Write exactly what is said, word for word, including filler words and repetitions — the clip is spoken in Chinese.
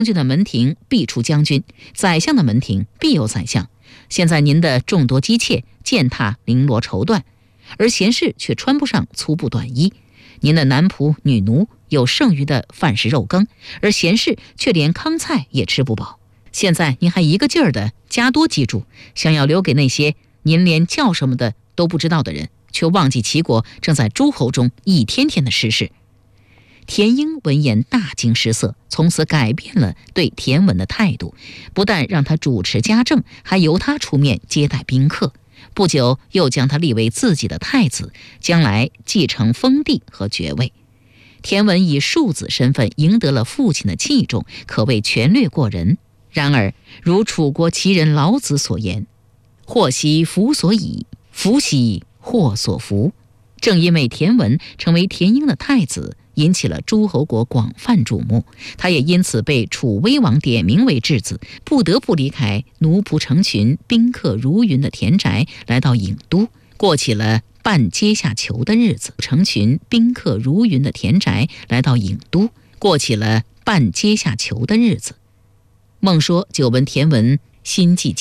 将军的门庭必出将军，宰相的门庭必有宰相。现在您的众多姬妾践踏绫罗绸缎，而贤士却穿不上粗布短衣。您的男仆女奴有剩余的饭食肉羹，而贤士却连糠菜也吃不饱。现在您还一个劲儿的加多记住，想要留给那些您连叫什么的都不知道的人，却忘记齐国正在诸侯中一天天的失势。田婴闻言大惊失色，从此改变了对田文的态度，不但让他主持家政，还由他出面接待宾客。不久又将他立为自己的太子，将来继承封地和爵位。田文以庶子身份赢得了父亲的器重，可谓权略过人。然而如楚国奇人老子所言，祸兮福所倚，福兮祸所伏。正因为田文成为田婴的太子，引起了诸侯国广泛瞩目，他也因此被楚威王点名为质子，不得不离开奴仆成群、宾客如云的田宅，来到郢都，过起了伴阶下囚的日子。成群宾客如云的田宅来到郢都，过起了伴阶下囚的日子。孟说久闻田文心计